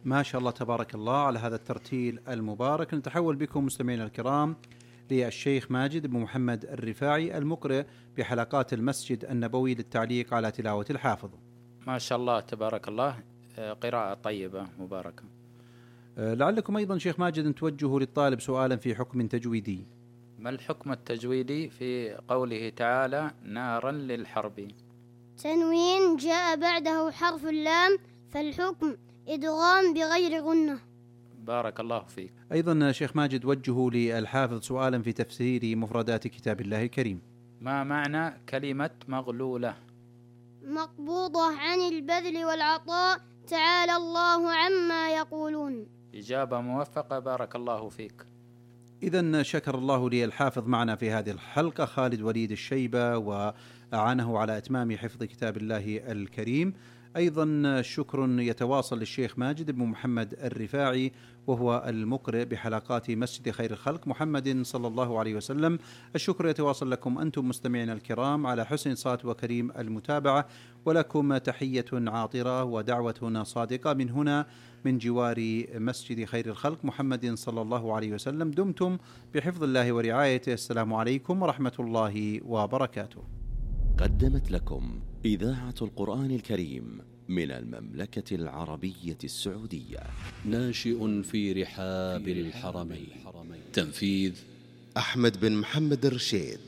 ما شاء الله تبارك الله على هذا الترتيل المبارك. نتحول بكم مستمعينا الكرام للشيخ ماجد بن محمد الرفاعي المقرئ بحلقات المسجد النبوي للتعليق على تلاوة الحافظ. ما شاء الله تبارك الله، قراءة طيبة مباركة. لعلكم أيضا شيخ ماجد أن توجهوا للطالب سؤالا في حكم تجويدي. ما الحكم التجويدي في قوله تعالى نارا للحرب؟ تنوين جاء بعده حرف اللام، فالحكم إدغام بغير غنة. بارك الله فيك. أيضا شيخ ماجد وجهوا للحافظ سؤالا في تفسير مفردات كتاب الله الكريم. ما معنى كلمة مغلولة؟ مقبوضة عن البذل والعطاء، تعالى الله عما يقولون. إجابة موفقة، بارك الله فيك. إذن شكر الله لي الحافظ معنا في هذه الحلقة خالد وليد الشيبة، وأعانه على إتمام حفظ كتاب الله الكريم. أيضا شكر يتواصل للشيخ ماجد بن محمد الرفاعي وهو المقرئ بحلقات مسجد خير الخلق محمد صلى الله عليه وسلم. الشكر يتواصل لكم أنتم مستمعين الكرام على حسن صوت وكريم المتابعة، ولكم تحية عاطرة ودعوة صادقة من هنا من جوار مسجد خير الخلق محمد صلى الله عليه وسلم. دمتم بحفظ الله ورعايته. السلام عليكم ورحمة الله وبركاته. قدمت لكم إذاعة القرآن الكريم من المملكة العربية السعودية. ناشئ في رحاب الحرمين. تنفيذ أحمد بن محمد الرشيد.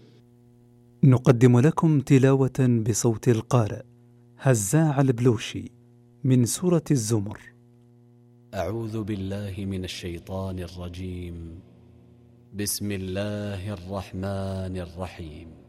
نقدم لكم تلاوة بصوت القارئ هزاع البلوشي من سورة الزمر. أعوذ بالله من الشيطان الرجيم. بسم الله الرحمن الرحيم.